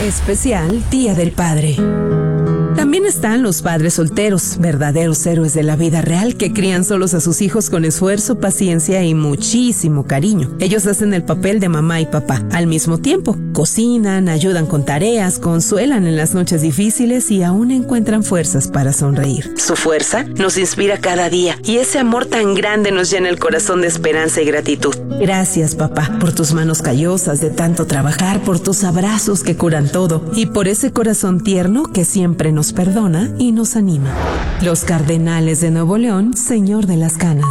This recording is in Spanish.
Especial Día del Padre. También están los padres solteros, verdaderos héroes de la vida real que crían solos a sus hijos con esfuerzo, paciencia y muchísimo cariño. Ellos hacen el papel de mamá y papá al mismo tiempo. Cocinan, ayudan con tareas, consuelan en las noches difíciles y aún encuentran fuerzas para sonreír. Su fuerza nos inspira cada día y ese amor tan grande nos llena el corazón de esperanza y gratitud. Gracias, papá, por tus manos callosas de tanto trabajar, por tus abrazos que curan todo y por ese corazón tierno que siempre nos perdona y nos anima. Los Cardenales de Nuevo León, Señor de las Canas.